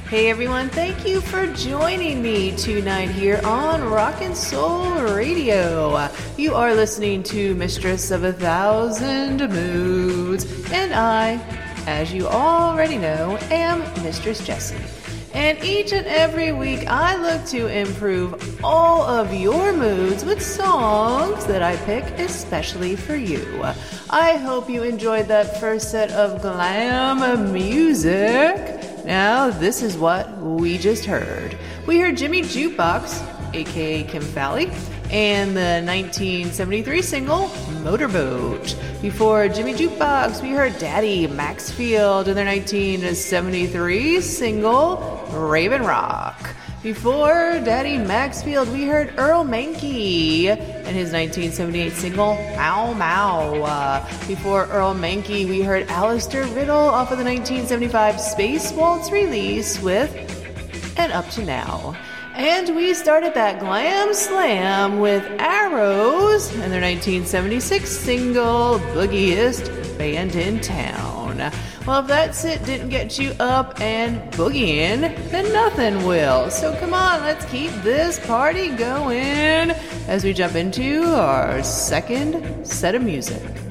Hey everyone, thank you for joining me tonight here on Rockin' Soul Radio. You are listening to Mistress of 1,000 Moods, and I, as you already know, am Mistress Jessie. And each and every week I look to improve all of your moods with songs that I pick especially for you. I hope you enjoyed that first set of glam music. Now, this is what we just heard. We heard Jimmy Jukebox, aka Kim Fowley, and the 1973 single, Motorboat. Before Jimmy Jukebox, we heard Daddy Maxfield and their 1973 single, Raven Rock. Before Daddy Maxfield, we heard Earl Mankey and his 1978 single, Mau Mau. Before Earl Mankey, we heard Alistair Riddle off of the 1975 Space Waltz release with And Up to Now. And we started that glam slam with Arrows and their 1976 single, Boogiest Band in Town. Well, if that sit didn't get you up and boogieing, then nothing will. So come on, let's keep this party going as we jump into our second set of music.